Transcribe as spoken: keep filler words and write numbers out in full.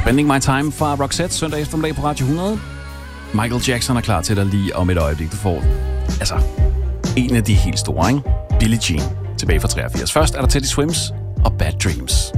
Spending My Time fra Roxette søndag eftermiddag på Radio hundrede. Michael Jackson er klar til dig lige om et øjeblik. Du får altså en af de helt store, ikke? Billie Jean tilbage fra treogfirs. Først er der Teddy Swims og Bad Dreams.